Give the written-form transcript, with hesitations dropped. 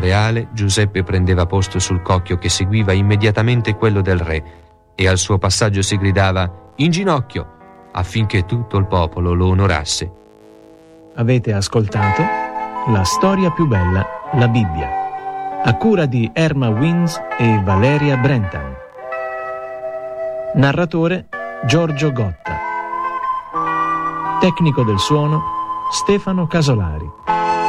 reale, Giuseppe prendeva posto sul cocchio che seguiva immediatamente quello del re e al suo passaggio si gridava «In ginocchio!» affinché tutto il popolo lo onorasse. Avete ascoltato La storia più bella, la Bibbia, a cura di Erma Wins e Valeria Brentan. Narratore Giorgio Gotta. Tecnico del suono Stefano Casolari.